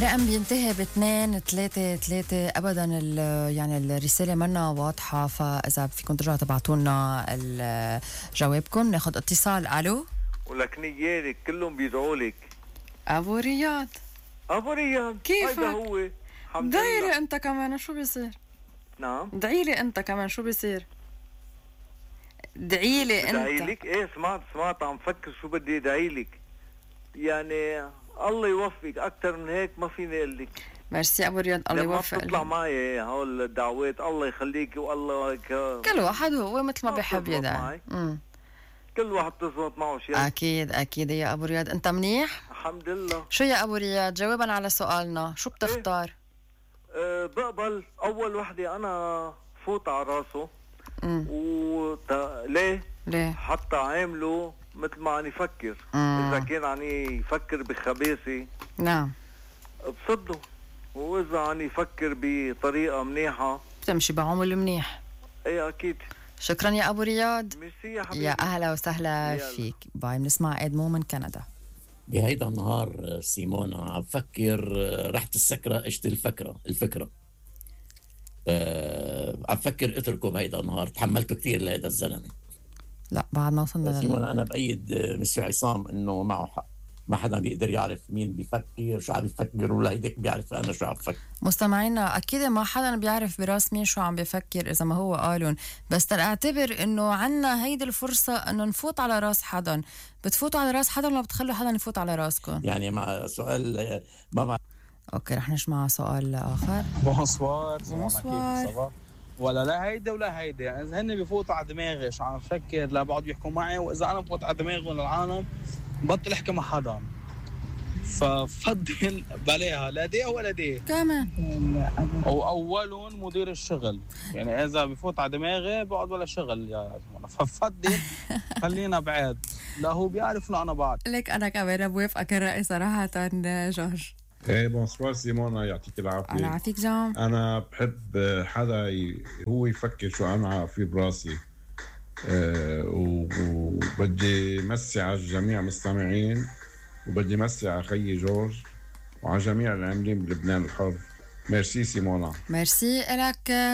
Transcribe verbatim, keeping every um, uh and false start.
رقم بينتهي باثنين ثلاثة ثلاثة. أبدا يعني الرسالة منا واضحة، فإذا فيكم ترجعوا تبعتوا لنا جوابكم. ناخد اتصال. ألو. ولك نيالك كلهم بيدعوا لك. أبو رياض. أبو رياض كيفك؟ هيدا هو. الحمد لله. دعيلي أنت كمان شو بيصير؟ نعم دعيلي أنت كمان شو بيصير؟ دعيلي أنت. دعيلك؟ إيه سمعت سمعت عم فكر شو بدي دعيلك. يعني الله يوفقك، أكتر من هيك ما فيني أقول لك. ميرسي أبو رياض، الله يوفقك. لما بتطلع معي هول الدعوات الله يخليكي والله ك... كل واحد هو مثل ما بيحب يدعي. كل واحد تزبط معه شيء. أكيد أكيد يا أبو رياض. أنت منيح؟ الحمد لله. شو يا أبو رياض جوابا على سؤالنا، شو بتختار؟ إيه؟ أه بقبل أول وحدة أنا فوت على راسه. وت... ليه؟ ليه؟ حتى عامله مثل ما عم يفكر. إذا كان عم يفكر بخباثة نعم بصده، وإذا عم يفكر بطريقة منيحة بتمشي بعمل منيح. ايه أكيد. شكرا يا أبو رياض. ميرسي يا حبيبي. يا أهلا وسهلا فيك. باي. بنسمع إدمو من كندا. بهيدا النهار سيمونا عم فكر رحت السكرة اشت الفكرة الفكرة أه عم فكر اتركه بهيدا النهار، تحملته كثير لهيدا الزلمة. لا بعد ما وصلنا سيمونا أنا بأيد مسيو عصام إنه معه حق، ما حدا بيقدر يعرف مين بيفكر شو عم بيفكر، ولا هيديك بيعرف أنا شو عم بفكر. مستمعينا أكيد ما حدا بيعرف براس مين شو عم بيفكر إذا ما هو قالون، بس تنعتبر إنه عنا هيدي الفرصة إنه نفوت على راس حدا. بتفوتوا على راس حدا ولا بتخلوا حدا يفوت على راسكم؟ يعني مع سؤال ما بعرف. أوكي رح نسمع سؤال آخر. بونسوار. بونسوار. ولا لا هيدا ولا هيدا، يعني إذا هن بفوتوا على دماغي شو عم بفكر لا بقعدوا يحكوا معي، وإذا أنا بفوت على دماغهم العالم بطل احكي مع حدا. ففضل بلاها لا دي ولا دي كمان. واولهم مدير الشغل، يعني اذا بفوت على دماغي بقعد ولا شغل يا زلمه. ففضل خلينا بعيد، لا هو بيعرف لا انا بعد. لك انا كمان بوافقك الراي صراحه. جورج. ايه بونسوار سيمونا، يعطيك العافيه. الله يعافيك جام. انا بحب حدا ي... هو يفكر شو انا في براسي. أه وبدي مسي على الجميع مستمعين، وبدي مسي على خيي جورج وعلى جميع العاملين بلبنان الحر. ميرسي سيمونا. ميرسي لك